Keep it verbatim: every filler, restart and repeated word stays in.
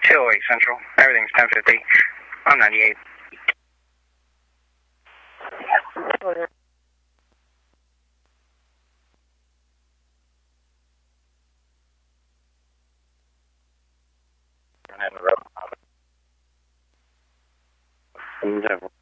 two oh eight Central. Everything's ten fifty. I'm ninety-eight. Endeavor.